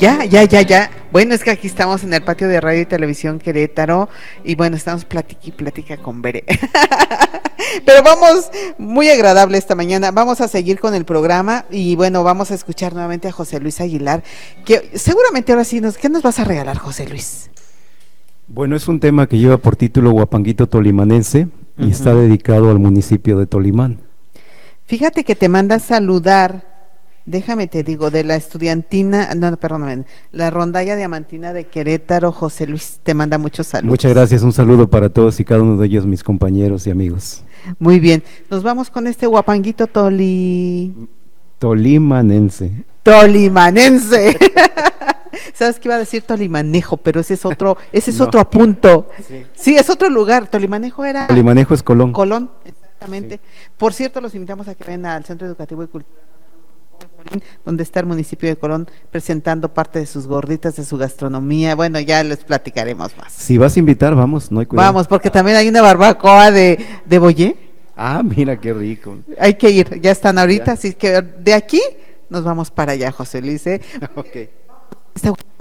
Ya. Bueno, es que aquí estamos en el patio de Radio y Televisión Querétaro y bueno, estamos plática con Bere. Pero vamos, muy agradable esta mañana. Vamos a seguir con el programa y bueno, vamos a escuchar nuevamente a José Luis Aguilar, que seguramente ahora sí ¿qué nos vas a regalar, José Luis? Bueno, es un tema que lleva por título Huapanguito Tolimanense y está dedicado al municipio de Tolimán. Fíjate que te manda saludar. Déjame te digo, de la estudiantina, no, perdóname, la rondalla diamantina de Querétaro, José Luis, te manda muchos saludos. Muchas gracias, un saludo para todos y cada uno de ellos, mis compañeros y amigos. Muy bien, nos vamos con este Huapanguito Tolimanense. Tolimanense. Sabes que iba a decir Tolimanejo, pero ese es otro, otro punto. Sí, es otro lugar. Tolimanejo era. Tolimanejo es Colón. Colón, exactamente. Sí. Por cierto, los invitamos a que vayan al Centro Educativo y Cultural, donde está el municipio de Colón presentando parte de sus gorditas, de su gastronomía. Bueno, ya les platicaremos más. Si vas a invitar, vamos, no hay cuidado. Vamos, porque también hay una barbacoa de boyé. Ah, mira qué rico. Hay que ir, ya están ahorita, así que de aquí nos vamos para allá, José Luis. Ok. Está